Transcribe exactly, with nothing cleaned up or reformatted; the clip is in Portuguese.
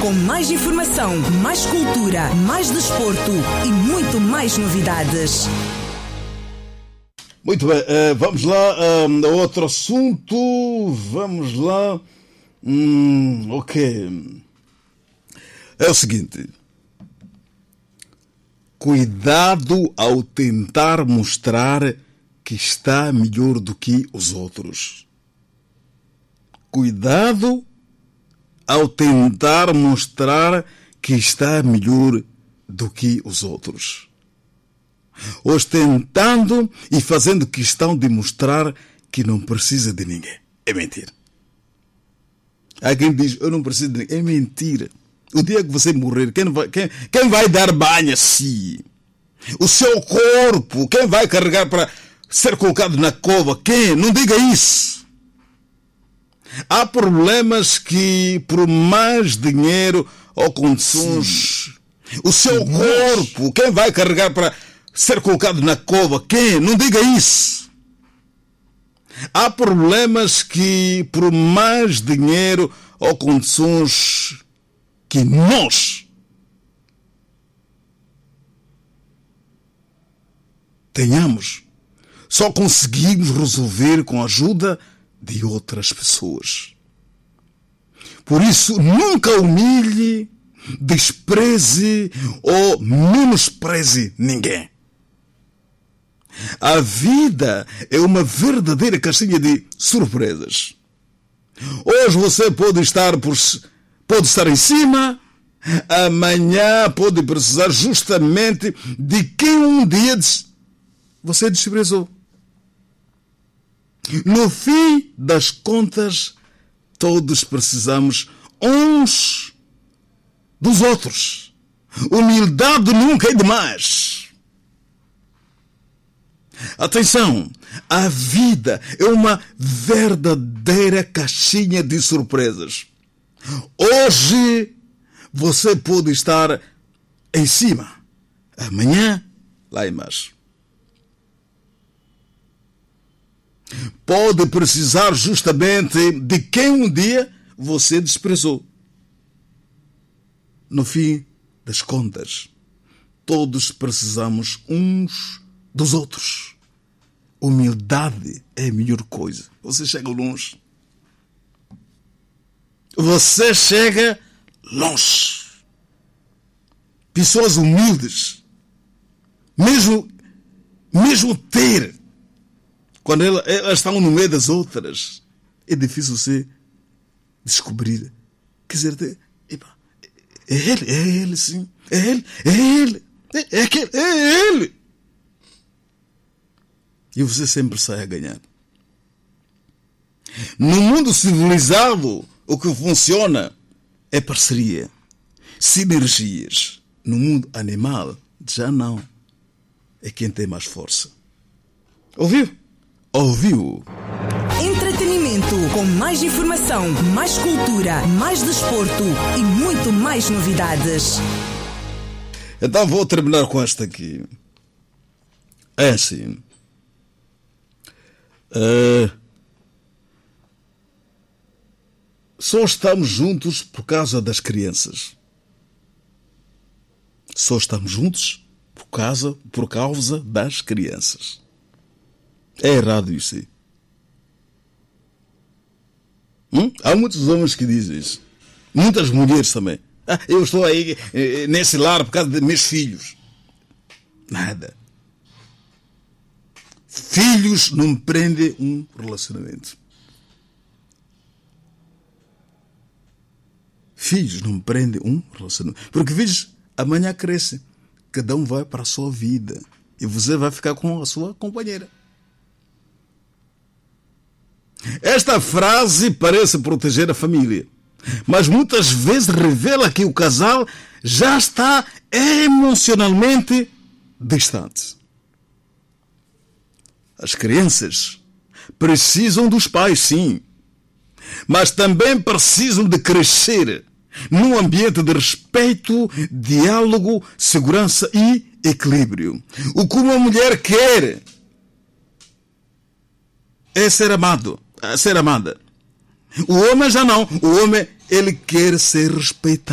com mais informação, mais cultura, mais desporto e muito mais novidades. Muito bem, uh, vamos lá uh, a outro assunto. Vamos lá. Hum, ok. É o seguinte. Cuidado ao tentar mostrar que está melhor do que os outros. Cuidado ao tentar mostrar que está melhor do que os outros. Ostentando e fazendo questão de mostrar que não precisa de ninguém. É mentira. Há quem diz, eu não preciso de ninguém. É mentira. O dia que você morrer, quem vai, quem, quem vai dar banho a si? O seu corpo, quem vai carregar para ser colocado na cova? Quem? Não diga isso. Há problemas que, por mais dinheiro ou condições, sim, o seu corpo, quem vai carregar para ser colocado na cova? Quem? Não diga isso. Há problemas que, por mais dinheiro ou condições que nós tenhamos, só conseguimos resolver com a ajuda de outras pessoas. Por isso, nunca humilhe, despreze ou menospreze ninguém. A vida é uma verdadeira caixinha de surpresas. Hoje você pode estar, por, pode estar em cima, amanhã pode precisar justamente de quem um dia você desprezou. No fim das contas, todos precisamos uns dos outros. Humildade nunca é demais. Atenção, a vida é uma verdadeira caixinha de surpresas. Hoje você pode estar em cima, amanhã lá embaixo. Pode precisar justamente de quem um dia você desprezou. No fim das contas, todos precisamos uns dos outros. Humildade é a melhor coisa. Você chega longe. Você chega longe. Pessoas humildes, mesmo, mesmo ter, quando elas estão no meio das outras, é difícil você descobrir. Quer dizer, epa, é ele, é ele sim, é ele, é ele, é, é aquele, é ele. E você sempre sai a ganhar. No mundo civilizado, o que funciona é parceria, sinergias. No mundo animal, já não. É quem tem mais força. Ouviu? Ouviu? Entretenimento com mais informação, mais cultura, mais desporto e muito mais novidades. Então vou terminar com esta aqui. É assim. Uh, só estamos juntos por causa das crianças. Só estamos juntos por causa, por causa das crianças. É errado isso aí. Hum? Há muitos homens que dizem isso. Muitas mulheres também. Ah, eu estou aí eh, nesse lar por causa de meus filhos. Nada. Filhos não prendem um relacionamento. Filhos não prendem um relacionamento. Porque filhos amanhã crescem. Cada um vai para a sua vida. E você vai ficar com a sua companheira. Esta frase parece proteger a família. Mas muitas vezes revela que o casal já está emocionalmente distante. As crianças precisam dos pais, sim, mas também precisam de crescer num ambiente de respeito, diálogo, segurança e equilíbrio. O que uma mulher quer é ser amado, é ser amada. O homem já não. O homem, ele quer ser respeitado.